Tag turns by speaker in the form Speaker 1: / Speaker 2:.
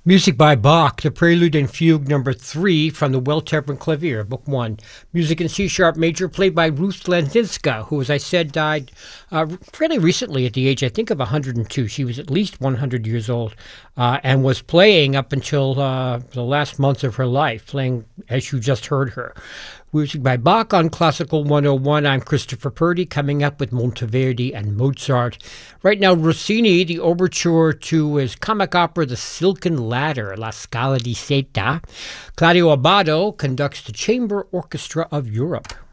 Speaker 1: Music by Bach, the Prelude and Fugue number 3 from the Well-Tempered Clavier, Book 1. Music in C-sharp major played by Ruth Landzinska, who, as I said, died fairly recently at the age, I think, of 102. She was at least 100 years old and was playing up until the last months of her life, playing as you just heard her. Music by Bach on Classical 101. I'm Christopher Purdy, coming up with Monteverdi and Mozart. Right now, Rossini, the overture to his comic opera The Silken Ladder, La Scala di Seta. Claudio Abbado conducts the Chamber Orchestra of Europe.